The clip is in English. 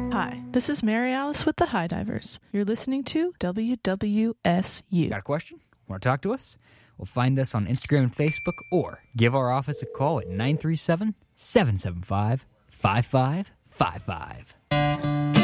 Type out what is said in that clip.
Hi, this is Mary Alice with the High Divers. You're listening to WWSU. Got a question? Want to talk to us? Well, find us on Instagram and Facebook or give our office a call at 937-775-5555.